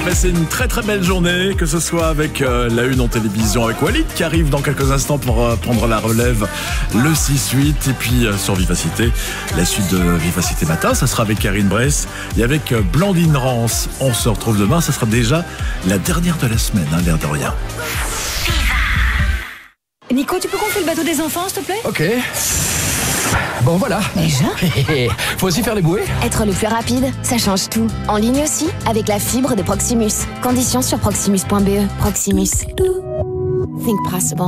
passer une très très belle journée, que ce soit avec la une en télévision avec Walid qui arrive dans quelques instants pour prendre la relève, le 6-8, et puis sur Vivacité, la suite de Vivacité Matin, ça sera avec Karine Bress et avec Blandine Rance. On se retrouve demain, ça sera déjà la dernière de la semaine, l'air de rien. Nico, tu peux gonfler le bateau des enfants, s'il te plaît ? Ok. Bon, voilà. Déjà ? Faut aussi faire les bouées. Être le plus rapide, ça change tout. En ligne aussi, avec la fibre de Proximus. Conditions sur proximus.be. Proximus. Think possible.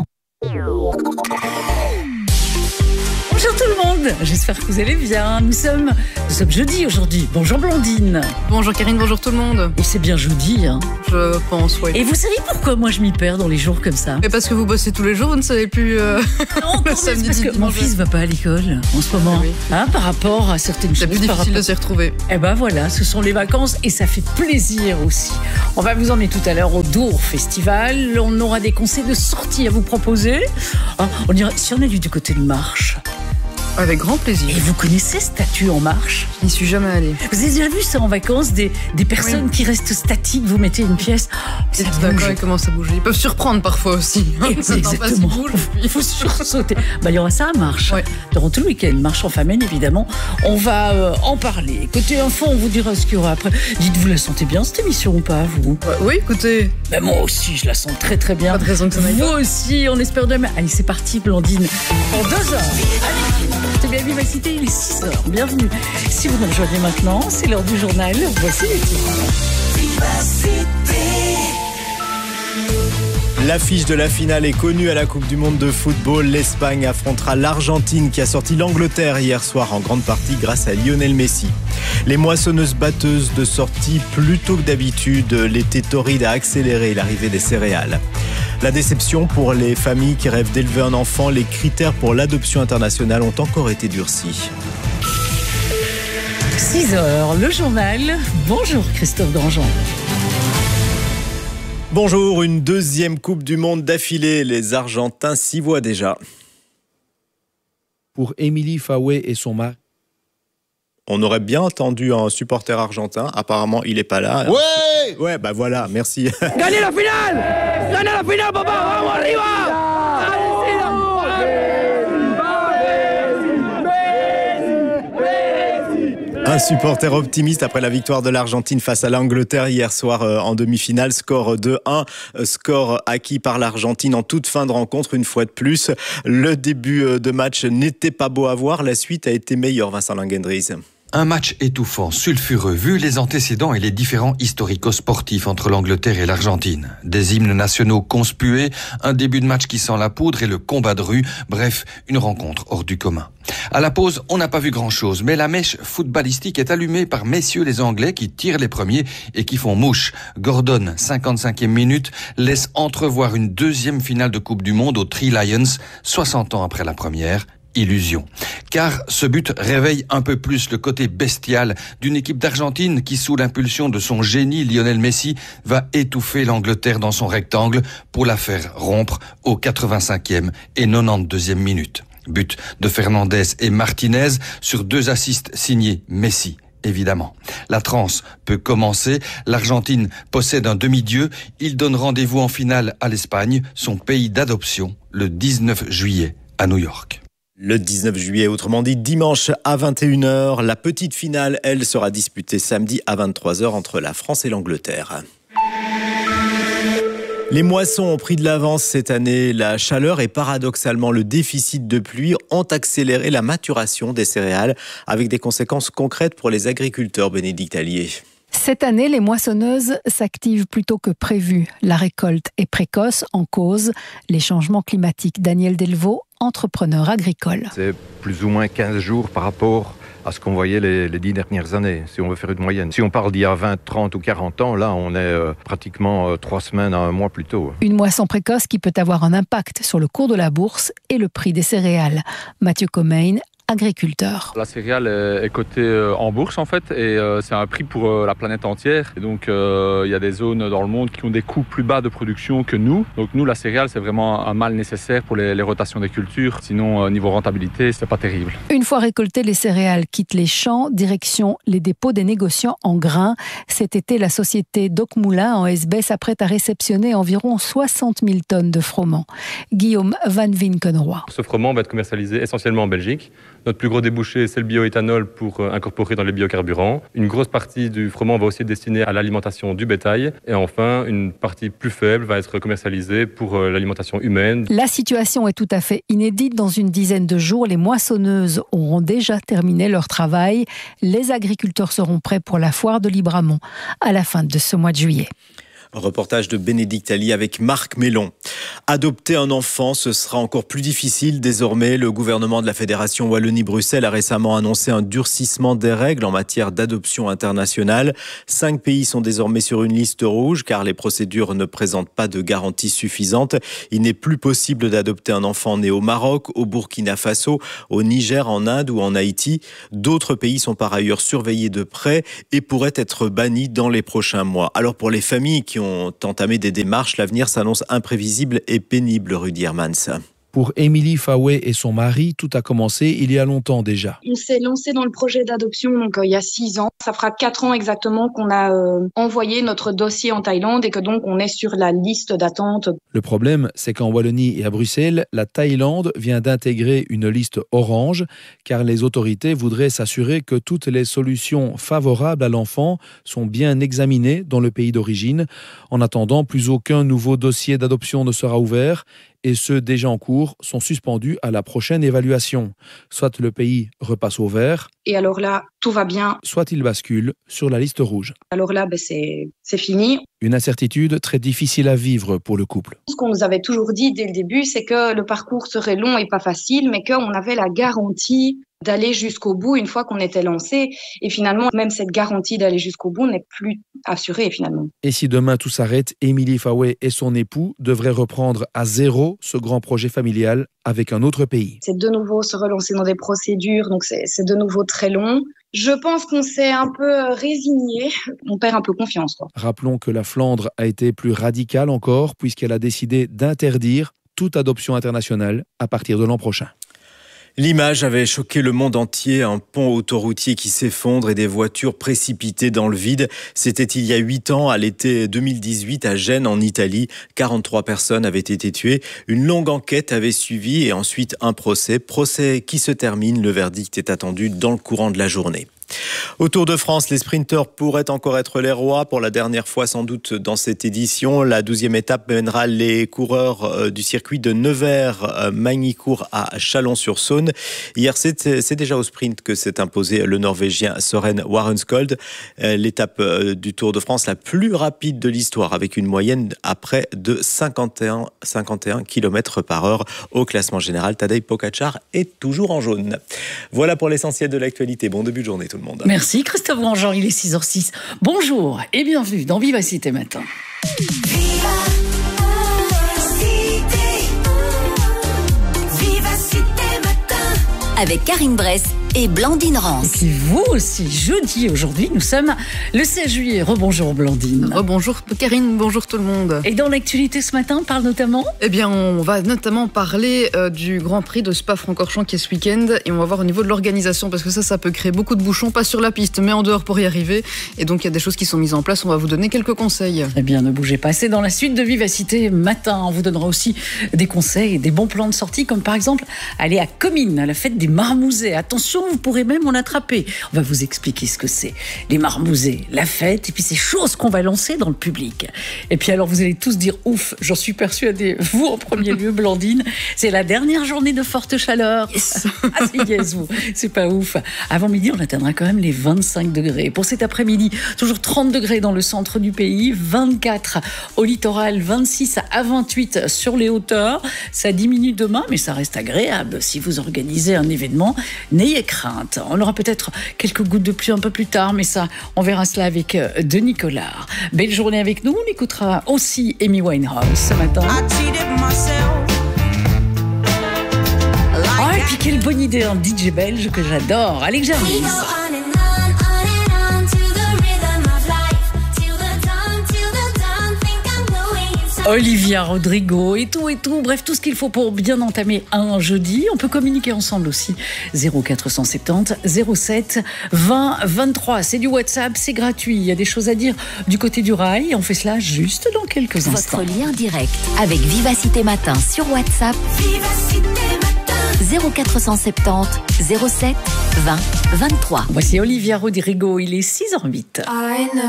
Bonjour tout le monde, j'espère que vous allez bien. Nous sommes jeudi aujourd'hui. Bonjour Blandine. Bonjour Karine, bonjour tout le monde. Et c'est bien jeudi, hein. Je pense, oui. Et vous savez pourquoi moi je m'y perds dans les jours comme ça ? Mais parce que vous bossez tous les jours, vous ne savez plus Non, le samedi, parce que mon dimanche. fils va pas à l'école en ce moment. Oui. Hein, par rapport à certaines C'est choses. plus difficile de s'y retrouver. Eh ben voilà, ce sont les vacances et ça fait plaisir aussi. On va vous emmener tout à l'heure au Dour Festival. On aura des conseils de sortie à vous proposer. Ah, on dirait, si on est du côté de Marche. Avec grand plaisir. Et vous connaissez Statue en Marche ? Je n'y suis jamais allée. Vous avez déjà vu ça en vacances, des personnes qui restent statiques, vous mettez une pièce, ça D'accord, bouge. ils commencent à bouger. Ils peuvent surprendre parfois aussi. C'est exactement. Il faut sursauter. Il y aura ça à Marche. Ouais. Durant tout le week-end, Marche en famille, évidemment. On va en parler. Côté info, on vous dira ce qu'il y aura après. Dites-vous, la sentez bien cette émission ou pas, vous ? Oui, écoutez. Ben, moi aussi, je la sens très très bien. Pas de raison que ça n'aille Vous pas. aussi, on espère demain. Allez, c'est parti, Blandine. Pour 2 heures. Allez, c'est bien Vivacité, il est 6 heures. Bienvenue. Si vous nous rejoignez maintenant, c'est l'heure du journal. Voici les titres. L'affiche de la finale est connue à la Coupe du Monde de football. L'Espagne affrontera l'Argentine qui a sorti l'Angleterre hier soir en grande partie grâce à Lionel Messi. Les moissonneuses-batteuses de sortie plus tôt que d'habitude. L'été torride a accéléré l'arrivée des céréales. La déception pour les familles qui rêvent d'élever un enfant, les critères pour l'adoption internationale ont encore été durcis. 6 heures, le journal. Bonjour Christophe Grandjean. Bonjour, une deuxième Coupe du Monde d'affilée. Les Argentins s'y voient déjà. Pour Émilie Faoué et son mari. On aurait bien entendu un supporter argentin. Apparemment, il n'est pas là. Ouais! Ouais, bah voilà, merci. Gagnez la finale! Gagnez la finale, papa! Vamos arriba! Un supporter optimiste après la victoire de l'Argentine face à l'Angleterre hier soir en demi-finale. Score 2-1, score acquis par l'Argentine en toute fin de rencontre une fois de plus. Le début de match n'était pas beau à voir, la suite a été meilleure, Vincent Langendries. Un match étouffant, sulfureux, vu les antécédents et les différents historico-sportifs entre l'Angleterre et l'Argentine. Des hymnes nationaux conspués, un début de match qui sent la poudre et le combat de rue, bref, une rencontre hors du commun. À la pause, on n'a pas vu grand-chose, mais la mèche footballistique est allumée par messieurs les Anglais qui tirent les premiers et qui font mouche. Gordon, 55e minute, laisse entrevoir une deuxième finale de Coupe du Monde aux Three Lions, 60 ans après la première. Illusion. Car ce but réveille un peu plus le côté bestial d'une équipe d'Argentine qui, sous l'impulsion de son génie Lionel Messi, va étouffer l'Angleterre dans son rectangle pour la faire rompre aux 85e et 92e minutes. But de Fernandez et Martinez sur 2 assists signés Messi. Évidemment. La transe peut commencer. L'Argentine possède un demi-dieu. Il donne rendez-vous en finale à l'Espagne, son pays d'adoption, le 19 juillet à New York. Le 19 juillet, autrement dit dimanche à 21h. La petite finale, elle, sera disputée samedi à 23h entre la France et l'Angleterre. Les moissons ont pris de l'avance cette année. La chaleur et paradoxalement le déficit de pluie ont accéléré la maturation des céréales avec des conséquences concrètes pour les agriculteurs, Bénédicte Allier. Cette année, les moissonneuses s'activent plus tôt que prévu. La récolte est précoce, en cause les changements climatiques. Daniel Delvaux, entrepreneur agricole. C'est plus ou moins 15 jours par rapport à ce qu'on voyait les 10 dernières années, si on veut faire une moyenne. Si on parle d'il y a 20, 30 ou 40 ans, là, on est pratiquement 3 semaines à 1 mois plus tôt. Une moisson précoce qui peut avoir un impact sur le cours de la bourse et le prix des céréales. Mathieu Comain, agriculteurs. La céréale est cotée en bourse en fait et c'est un prix pour la planète entière. Et donc il y a des zones dans le monde qui ont des coûts plus bas de production que nous. Donc nous, la céréale, c'est vraiment un mal nécessaire pour les rotations des cultures. Sinon, niveau rentabilité, c'est pas terrible. Une fois récoltées, les céréales quittent les champs, direction les dépôts des négociants en grains. Cet été, la société Doc Moulin en Esbès s'apprête à réceptionner environ 60 000 tonnes de froment. Guillaume Van Vinkenroy. Ce froment va être commercialisé essentiellement en Belgique. Notre plus gros débouché, c'est le bioéthanol pour incorporer dans les biocarburants. Une grosse partie du froment va aussi être destinée à l'alimentation du bétail. Et enfin, une partie plus faible va être commercialisée pour l'alimentation humaine. La situation est tout à fait inédite. Dans une dizaine de jours, les moissonneuses auront déjà terminé leur travail. Les agriculteurs seront prêts pour la foire de Libramont à la fin de ce mois de juillet. Un reportage de Bénédicte Ali avec Marc Mélon. Adopter un enfant, ce sera encore plus difficile désormais. Le gouvernement de la Fédération Wallonie-Bruxelles a récemment annoncé un durcissement des règles en matière d'adoption internationale. 5 pays sont désormais sur une liste rouge car les procédures ne présentent pas de garanties suffisantes. Il n'est plus possible d'adopter un enfant né au Maroc, au Burkina Faso, au Niger, en Inde ou en Haïti. D'autres pays sont par ailleurs surveillés de près et pourraient être bannis dans les prochains mois. Alors pour les familles qui ont entamé des démarches, l'avenir s'annonce imprévisible et pénible, Rudy Hermans. Pour Émilie Faouet et son mari, tout a commencé il y a longtemps déjà. On s'est lancé dans le projet d'adoption il y a 6 ans. Ça fera 4 ans exactement qu'on a envoyé notre dossier en Thaïlande et que donc on est sur la liste d'attente. Le problème, c'est qu'en Wallonie et à Bruxelles, la Thaïlande vient d'intégrer une liste orange car les autorités voudraient s'assurer que toutes les solutions favorables à l'enfant sont bien examinées dans le pays d'origine. En attendant, plus aucun nouveau dossier d'adoption ne sera ouvert et ceux déjà en cours sont suspendus à la prochaine évaluation. Soit le pays repasse au vert, et alors là, tout va bien. Soit il bascule sur la liste rouge. Alors là, c'est fini. Une incertitude très difficile à vivre pour le couple. Ce qu'on nous avait toujours dit dès le début, c'est que le parcours serait long et pas facile, mais qu'on avait la garantie d'aller jusqu'au bout une fois qu'on était lancé. Et finalement, même cette garantie d'aller jusqu'au bout n'est plus assurée finalement. Et si demain tout s'arrête, Émilie Faouet et son époux devraient reprendre à zéro ce grand projet familial avec un autre pays. C'est de nouveau se relancer dans des procédures, donc c'est de nouveau très long. Je pense qu'on s'est un peu résigné, on perd un peu confiance. Rappelons que la Flandre a été plus radicale encore puisqu'elle a décidé d'interdire toute adoption internationale à partir de l'an prochain. L'image avait choqué le monde entier, un pont autoroutier qui s'effondre et des voitures précipitées dans le vide. C'était il y a 8 ans, à l'été 2018, à Gênes, en Italie. 43 personnes avaient été tuées. Une longue enquête avait suivi et ensuite un procès. Procès qui se termine. Le verdict est attendu dans le courant de la journée. Au Tour de France, les sprinteurs pourraient encore être les rois pour la dernière fois sans doute dans cette édition. La 12e étape mènera les coureurs du circuit de Nevers-Magny-Cours à Chalon-sur-Saône. Hier, c'est déjà au sprint que s'est imposé le Norvégien Søren Warrenskold. L'étape du Tour de France la plus rapide de l'histoire avec une moyenne à près de 51 km/h. Au classement général, Tadej Pogačar est toujours en jaune. Voilà pour l'essentiel de l'actualité. Bon début de journée tout le monde. Merci Christophe Grandjean, il est 6h06. Bonjour et bienvenue dans Vivacité Matin. Avec Karine Bress et Blandine Rance. Et puis vous aussi, jeudi aujourd'hui, nous sommes le 16 juillet. Rebonjour Blandine. Rebonjour Karine, bonjour tout le monde. Et dans l'actualité ce matin, on parle notamment ? Eh bien, on va notamment parler du Grand Prix de Spa-Francorchamps qui est ce week-end et on va voir au niveau de l'organisation parce que ça peut créer beaucoup de bouchons, pas sur la piste mais en dehors pour y arriver. Et donc il y a des choses qui sont mises en place, on va vous donner quelques conseils. Eh bien, ne bougez pas, c'est dans la suite de Vivacité Matin. On vous donnera aussi des conseils et des bons plans de sortie comme par exemple aller à Comines, à la fête des marmousets. Attention, vous pourrez même en attraper. On va vous expliquer ce que c'est. Les marmousets, la fête, et puis ces choses qu'on va lancer dans le public. Et puis alors, vous allez tous dire ouf, j'en suis persuadée. Vous, en premier lieu, Blandine, c'est la dernière journée de forte chaleur. Yes. Ah, c'est yes, vous. C'est pas ouf. Avant midi, on atteindra quand même les 25 degrés. Pour cet après-midi, toujours 30 degrés dans le centre du pays, 24 au littoral, 26 à 28 sur les hauteurs. Ça diminue demain, mais ça reste agréable. Si vous organisez un événement, n'ayez crainte. On aura peut-être quelques gouttes de pluie un peu plus tard, mais ça, on verra cela avec Denis Collard. Belle journée avec nous. On écoutera aussi Amy Winehouse ce matin. I Et puis quelle bonne idée, un DJ belge que j'adore, Alex Jarvis. Olivia Rodrigo et tout, bref, tout ce qu'il faut pour bien entamer un jeudi. On peut communiquer ensemble aussi. 0470 07 20 23. C'est du WhatsApp, c'est gratuit. Il y a des choses à dire du côté du rail. On fait cela juste dans quelques instants. Votre lien direct avec Vivacité Matin sur WhatsApp. Vivacité Matin 0470 07 20 23. Voici Olivia Rodrigo. Il est 6h08.